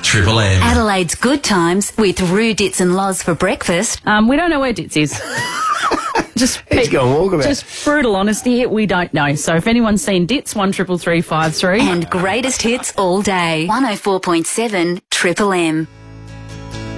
Triple M. Adelaide's good times with Roo, Dits and Loz for breakfast. We don't know where Dits is. He's going walkabout. Just brutal honesty, we don't know. So if anyone's seen Dits, 133353. And greatest hits all day. 104.7 Triple M.